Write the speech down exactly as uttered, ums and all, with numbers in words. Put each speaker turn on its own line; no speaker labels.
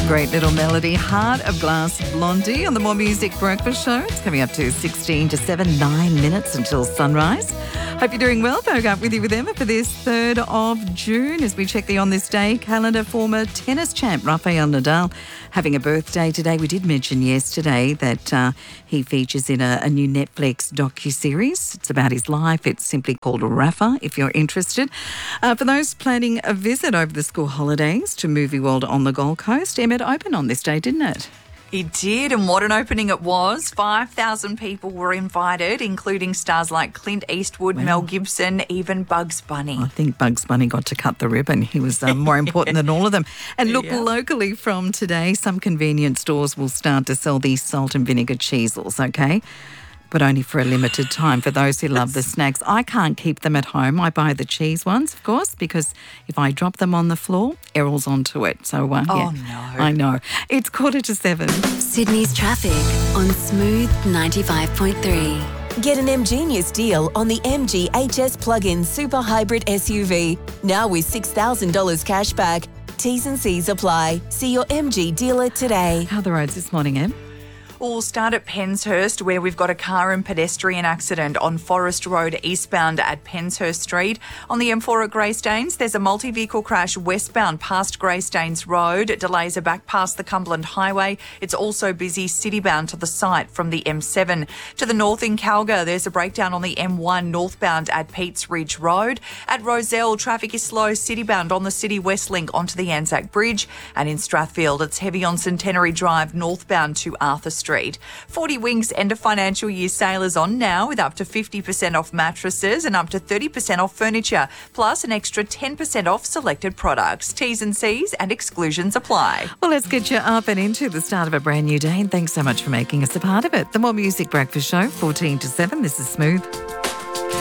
Great little melody, Heart of Glass Blondie on the More Music Breakfast Show. It's coming up to sixteen to seven, nine minutes until sunrise. Hope you're doing well. Woke up with you with Emma for this third of June as we check the On This Day calendar. Former tennis champ Rafael Nadal having a birthday today. We did mention yesterday that uh, he features in a, a new Netflix docuseries. It's about his life. It's simply called Rafa, if you're interested. Uh, for those planning a visit over the school holidays to Movie World on the Gold Coast, Emma, it opened on this day, didn't it?
It did, and what an opening it was. five thousand people were invited, including stars like Clint Eastwood, wow. Mel Gibson, even Bugs Bunny.
I think Bugs Bunny got to cut the ribbon. He was uh, more important than all of them. And look, yeah. locally from today, some convenience stores will start to sell these salt and vinegar cheesels, okay? But only for a limited time for those who love the snacks. I can't keep them at home. I buy the cheese ones, of course, because if I drop them on the floor, Errol's onto it. So, uh,
oh,
yeah,
no.
I know. It's quarter to seven.
Sydney's traffic on Smooth ninety-five point three.
Get an M Genius deal on the M G H S plug-in super hybrid S U V. Now with six thousand dollars cash back. T's and C's apply. See your M G dealer today.
How are the roads this morning, Em?
We'll start at Penshurst, where we've got a car and pedestrian accident on Forest Road eastbound at Penshurst Street. On the M four at Greystanes, there's a multi-vehicle crash westbound past Greystanes Road. Delays are back past the Cumberland Highway. It's also busy citybound to the site from the M seven. To the north in Calgary, there's a breakdown on the M one northbound at Peats Ridge Road. At Rozelle, traffic is slow citybound on the City West Link onto the Anzac Bridge. And in Strathfield, it's heavy on Centenary Drive northbound to Arthur Street. forty Winks end of financial year sale is on now with up to fifty percent off mattresses and up to thirty percent off furniture, plus an extra ten percent off selected products. T's and C's and exclusions apply.
Well, let's get you up and into the start of a brand new day, and thanks so much for making us a part of it. The More Music Breakfast Show, fourteen to seven. This is Smooth.